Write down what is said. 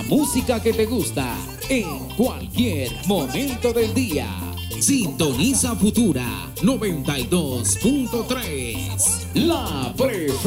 música que te gusta en cualquier momento del día. Sintoniza Futura 92.3. La preferencia.